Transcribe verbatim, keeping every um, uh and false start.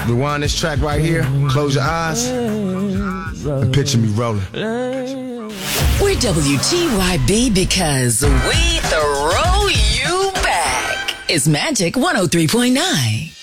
Rewind this track right here. Close your eyes. And picture me rolling. We're W T Y B because we throw you back. It's Magic one oh three point nine.